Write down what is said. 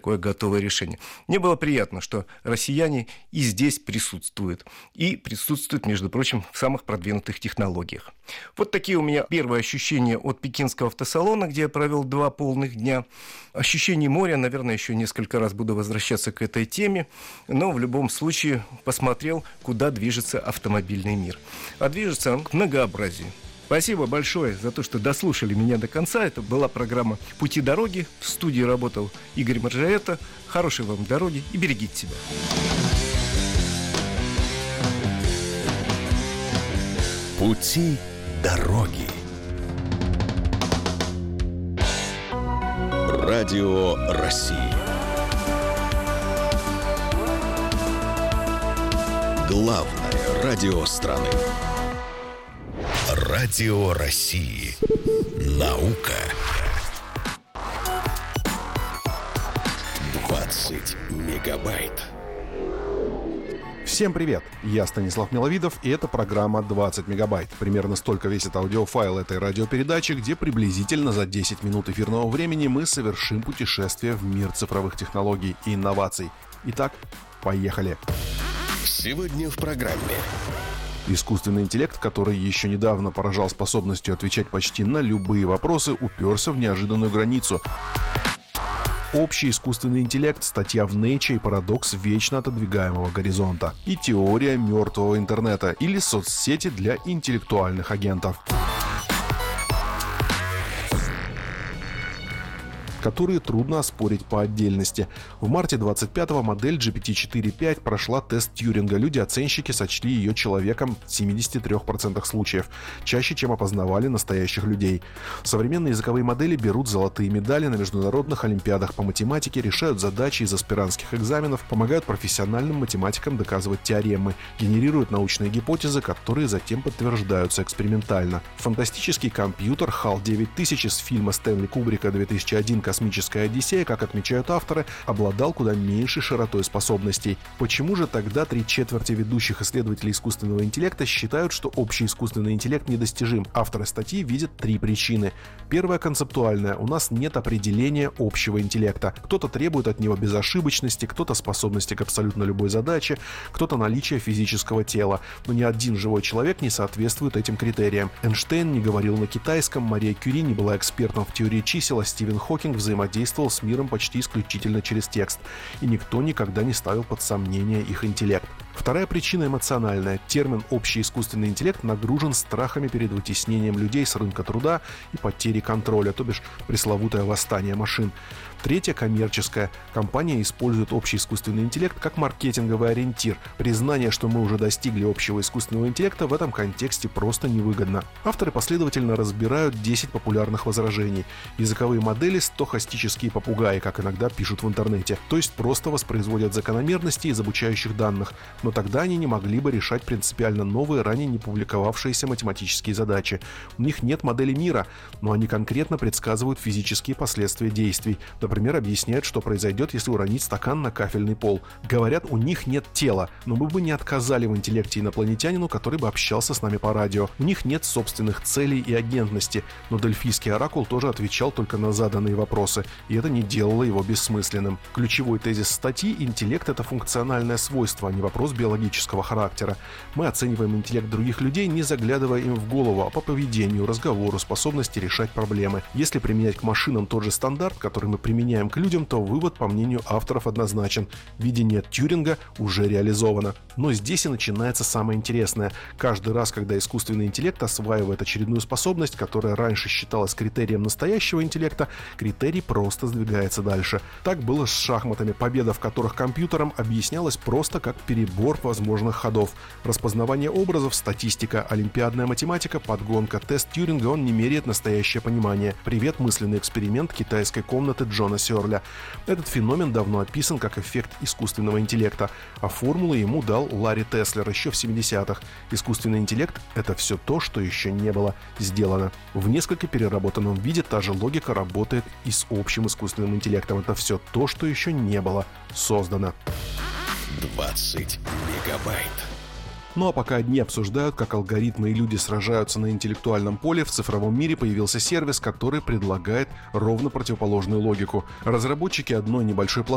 такое готовое решение. Мне было приятно, что россияне и здесь присутствуют. И присутствуют, между прочим, в самых продвинутых технологиях. Вот такие у меня первые ощущения от пекинского автосалона, где я провел 2 полных дня. Ощущение моря, наверное, еще несколько раз буду возвращаться к этой теме, но в любом случае посмотрел, куда движется автомобильный мир. А движется он к многообразию. Спасибо большое за то, что дослушали меня до конца. Это была программа «Пути дороги». В студии работал Игорь Маржаэта. Хорошей вам дороги и берегите себя. «Пути дороги». Радио России. Главное радио страны. Радио России. Наука. 20 мегабайт. Всем привет! Я Станислав Миловидов, и это программа «20 мегабайт». Примерно столько весит аудиофайл этой радиопередачи, где приблизительно за 10 минут эфирного времени мы совершим путешествие в мир цифровых технологий и инноваций. Итак, поехали! Сегодня в программе. Искусственный интеллект, который еще недавно поражал способностью отвечать почти на любые вопросы, уперся в неожиданную границу. Общий искусственный интеллект, статья в Nature и парадокс вечно отодвигаемого горизонта. И теория мертвого интернета или соцсети для интеллектуальных агентов, которые трудно оспорить по отдельности. В марте 25-го модель GPT-4.5 прошла тест Тьюринга. Люди-оценщики сочли ее человеком в 73% случаев, чаще, чем опознавали настоящих людей. Современные языковые модели берут золотые медали на международных олимпиадах по математике, решают задачи из аспирантских экзаменов, помогают профессиональным математикам доказывать теоремы, генерируют научные гипотезы, которые затем подтверждаются экспериментально. Фантастический компьютер HAL 9000 из фильма Стэнли Кубрика 2001 «Космическая Одиссея», как отмечают авторы, обладал куда меньшей широтой способностей. Почему же тогда 3/4 ведущих исследователей искусственного интеллекта считают, что общий искусственный интеллект недостижим? Авторы статьи видят 3 причины. Первая концептуальная. У нас нет определения общего интеллекта. Кто-то требует от него безошибочности, кто-то способности к абсолютно любой задаче, кто-то наличия физического тела. Но ни один живой человек не соответствует этим критериям. Эйнштейн не говорил на китайском, Мария Кюри не была экспертом в теории чисел, а Стивен Хокинг взаимодействовал с миром почти исключительно через текст, и никто никогда не ставил под сомнение их интеллект. Вторая причина эмоциональная. Термин «общий искусственный интеллект» нагружен страхами перед вытеснением людей с рынка труда и потерей контроля, то бишь пресловутое восстание машин. Третья коммерческая. Компания использует общий искусственный интеллект как маркетинговый ориентир. Признание, что мы уже достигли общего искусственного интеллекта, в этом контексте просто невыгодно. Авторы последовательно разбирают 10 популярных возражений. Языковые модели — стохастические попугаи, как иногда пишут в интернете, то есть просто воспроизводят закономерности из обучающих данных, но тогда они не могли бы решать принципиально новые, ранее не публиковавшиеся математические задачи. У них нет модели мира, но они конкретно предсказывают физические последствия действий. Например, объясняют, что произойдет, если уронить стакан на кафельный пол. Говорят, у них нет тела, но мы бы не отказали в интеллекте инопланетянину, который бы общался с нами по радио. У них нет собственных целей и агентности, но Дельфийский оракул тоже отвечал только на заданные вопросы, и это не делало его бессмысленным. Ключевой тезис статьи — интеллект — это функциональное свойство, а не вопрос биологического характера. Мы оцениваем интеллект других людей, не заглядывая им в голову, а по поведению, разговору, способности решать проблемы. Если применять к машинам тот же стандарт, который мы применяем к людям, то вывод, по мнению авторов, однозначен. Видение Тьюринга уже реализовано. Но здесь и начинается самое интересное. Каждый раз, когда искусственный интеллект осваивает очередную способность, которая раньше считалась критерием настоящего интеллекта, критерий просто сдвигается дальше. Так было с шахматами, победа в которых компьютером объяснялась просто как перебор возможных ходов. Распознавание образов, статистика, олимпиадная математика, подгонка, тест Тьюринга — он не меряет настоящее понимание. Привет, мысленный эксперимент китайской комнаты Джона Сёрля. Этот феномен давно описан как эффект искусственного интеллекта, а формулу ему дал Ларри Теслер еще в 70-х. Искусственный интеллект — это все то, что еще не было сделано. В несколько переработанном виде та же логика работает и с общим искусственным интеллектом. Это все то, что еще не было создано. 20 мегабайт. Ну а пока одни обсуждают, как алгоритмы и люди сражаются на интеллектуальном поле, в цифровом мире появился сервис, который предлагает ровно противоположную логику. Разработчики одной небольшой платформы